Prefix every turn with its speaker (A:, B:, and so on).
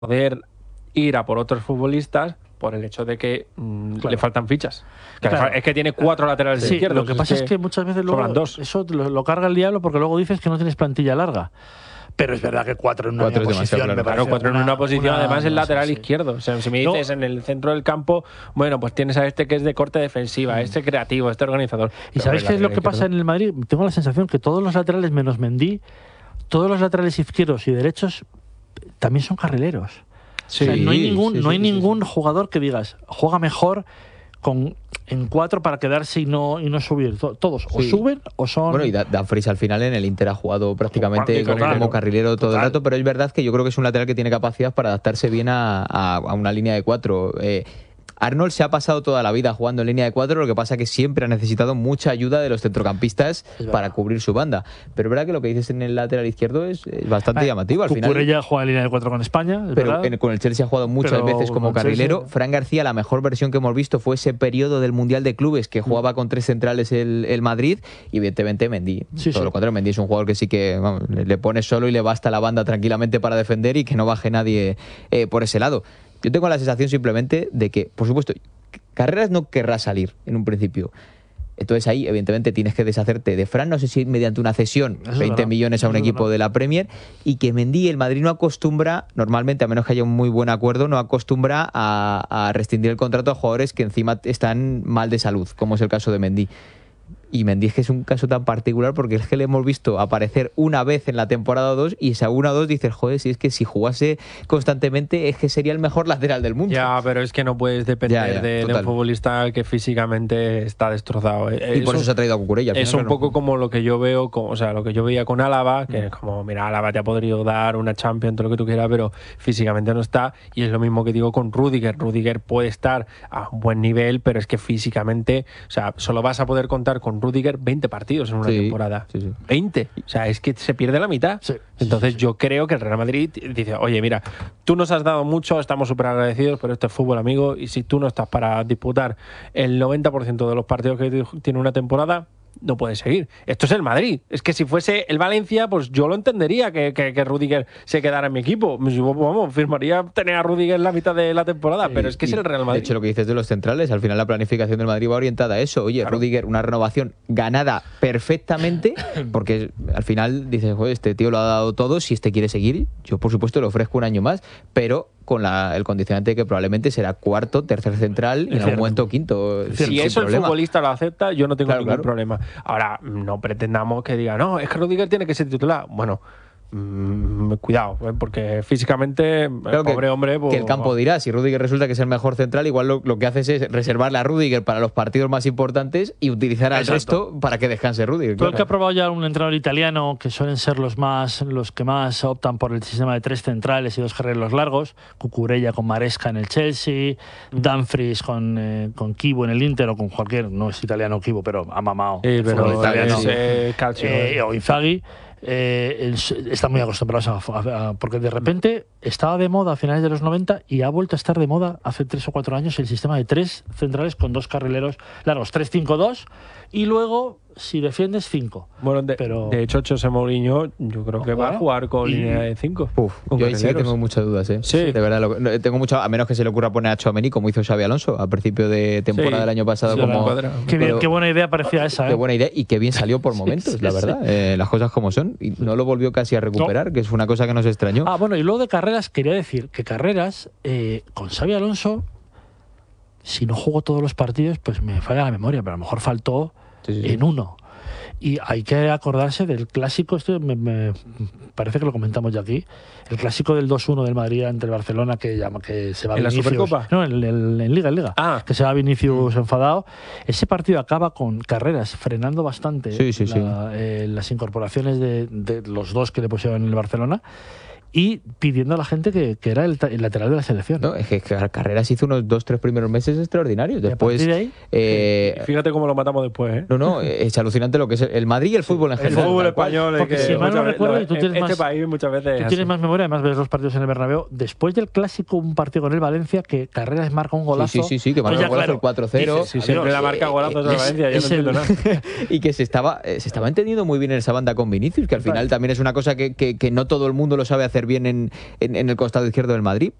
A: poder ir a por otros futbolistas por el hecho de que le faltan fichas. Claro. Es que tiene 4 laterales izquierdos.
B: Lo que pasa es que muchas veces luego eso lo carga el diablo porque luego dices que no tienes plantilla larga. Pero es verdad que 4 en una posición.
A: Claro, 4 en una posición, además el lateral izquierdo. O sea, si me dices en el centro del campo, bueno, pues tienes a este que es de corte defensiva, este creativo, este organizador.
B: ¿Y sabéis qué es lo que pasa en el Madrid? Tengo la sensación que todos los laterales menos Mendy, todos los laterales izquierdos y derechos también son carrileros.
A: Sí,
B: o sea, no hay ningún jugador que digas juega mejor en 4 para quedarse y no subir. Todos o suben o son...
C: Bueno, y Dumfries al final en el Inter ha jugado prácticamente como carrilero todo el rato, pero es verdad que yo creo que es un lateral que tiene capacidad para adaptarse bien a una línea de 4. Arnold se ha pasado toda la vida jugando en línea de 4, lo que pasa que siempre ha necesitado mucha ayuda de los centrocampistas para cubrir su banda. Pero es verdad que lo que dices en el lateral izquierdo es bastante llamativo. Al final
B: Cucurella juega en línea de 4 con España,
C: pero con el Chelsea ha jugado muchas veces como carrilero. Fran García, la mejor versión que hemos visto fue ese periodo del Mundial de Clubes que jugaba con 3 centrales el Madrid, y evidentemente Mendy. Todo lo contrario, Mendy es un jugador que sí que le pone solo y le basta la banda tranquilamente para defender y que no baje nadie por ese lado. Yo tengo la sensación simplemente de que, por supuesto, Carreras no querrá salir en un principio. Entonces ahí, evidentemente, tienes que deshacerte de Fran, no sé si mediante una cesión, 20 millones a un equipo de la Premier, y que Mendy, el Madrid no acostumbra, normalmente, a menos que haya un muy buen acuerdo, no acostumbra a rescindir el contrato a jugadores que encima están mal de salud, como es el caso de Mendy. Y Mendy es que es un caso tan particular porque es que le hemos visto aparecer una vez en la temporada 2 y esa 1 o 2 dices, joder, si es que si jugase constantemente es que sería el mejor lateral del mundo.
A: Ya, pero es que no puedes depender de un futbolista que físicamente está destrozado.
C: Y por eso se ha traído a Cucurella.
A: Es un poco como lo que yo veo, lo que yo veía con Álava, que es como, mira, Álava te ha podido dar una Champions, todo lo que tú quieras, pero físicamente no está. Y es lo mismo que digo con Rüdiger. Rüdiger puede estar a un buen nivel, pero es que físicamente, o sea, solo vas a poder contar con Rüdiger 20 partidos en una temporada. 20. O sea, es que se pierde la mitad. Entonces yo creo que el Real Madrid dice, oye, mira, tú nos has dado mucho, estamos súper agradecidos, pero esto es fútbol, amigo, y si tú no estás para disputar el 90% de los partidos que tiene una temporada, no puede seguir. Esto es el Madrid. Es que si fuese el Valencia, pues yo lo entendería que Rüdiger se quedara en mi equipo. Vamos, firmaría tener a Rüdiger en la mitad de la temporada, pero es que es el Real Madrid.
C: De hecho, lo que dices de los centrales, al final la planificación del Madrid va orientada a eso. Oye, Rüdiger, una renovación ganada perfectamente, porque al final dices, joder, este tío lo ha dado todo, si este quiere seguir, yo por supuesto le ofrezco un año más, pero con el condicionante de que probablemente será cuarto, tercer central y en algún momento quinto.
A: Si eso el futbolista lo acepta, yo no tengo ningún problema. Ahora, no pretendamos que diga, no, es que Rüdiger tiene que ser titular. Bueno, cuidado, porque físicamente el pobre hombre...
C: Que el campo dirá, si Rüdiger resulta que es el mejor central, igual lo que haces es reservarle a Rüdiger para los partidos más importantes y utilizar al resto para que descanse Rüdiger.
B: Todo el que ha probado ya un entrenador italiano, que suelen ser los que más optan por el sistema de 3 centrales y 2 carrileros largos, Cucurella con Maresca en el Chelsea, Dumfries con Kibu en el Inter o con cualquier, no es italiano Kibu, pero ha mamado.
A: Pero
B: italiano,
A: Calcio,
B: o Inzaghi. Están muy acostumbrados porque de repente estaba de moda a finales de los 90 y ha vuelto a estar de moda hace 3 o 4 años el sistema de 3 centrales con 2 carrileros largos, 3-5-2 y luego si defiendes 5.
A: Bueno, de hecho José Mourinho yo creo que va a jugar con línea de 5.
C: Yo ahí sí que tengo muchas dudas,
A: Sí.
C: De verdad, tengo mucho, a menos que se le ocurra poner a Tchouaméni como hizo Xabi Alonso al principio de temporada del año pasado.
B: Qué buena idea parecía esa.
C: Qué buena idea y qué bien salió por momentos, la verdad. Las cosas como son. Y no lo volvió casi a recuperar, que es una cosa que nos extrañó.
B: Bueno, y luego de Carreras, quería decir que Carreras, con Xabi Alonso, si no jugó todos los partidos, pues me falla la memoria, pero a lo mejor faltó en uno. Y hay que acordarse del clásico, esto me parece que lo comentamos ya aquí, el clásico del 2-1 del Madrid ante el Barcelona que se va
A: ¿En
B: Vinicius,
A: la Supercopa?
B: No, en Liga. Que se va Vinicius enfadado. Ese partido acaba con Carreras frenando bastante las incorporaciones de los 2 que le pusieron en el Barcelona y pidiendo a la gente que era el lateral de la selección.
C: No, es que Carreras hizo unos 2-3 primeros meses extraordinarios. Después,
B: de ahí,
A: fíjate cómo lo matamos después, ¿eh?
C: No, es alucinante lo que es el Madrid y el fútbol en general.
A: El fútbol español,
B: porque si mal no recuerdo, tú tienes
A: país muchas veces
B: tú tienes más memoria, además ves los partidos en el Bernabéu. Después del clásico, un partido con el Valencia, que Carreras marca un golazo.
C: Sí, que marca un golazo, el 4-0.
A: Sí, siempre la marca golazos de Valencia, yo no entiendo nada.
C: Y que se estaba entendiendo muy bien en esa banda con Vinicius, que al final también es una cosa que no todo el mundo lo sabe hacer hacer bien en el costado izquierdo del Madrid.